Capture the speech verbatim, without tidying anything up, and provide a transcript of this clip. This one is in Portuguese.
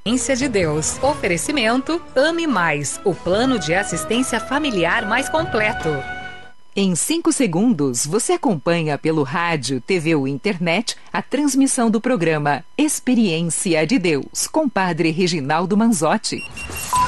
Experiência de Deus. Oferecimento Ame Mais, o plano de assistência familiar mais completo. Em cinco segundos, você acompanha pelo rádio, T V ou internet a transmissão do programa Experiência de Deus, com Padre Reginaldo Manzotti.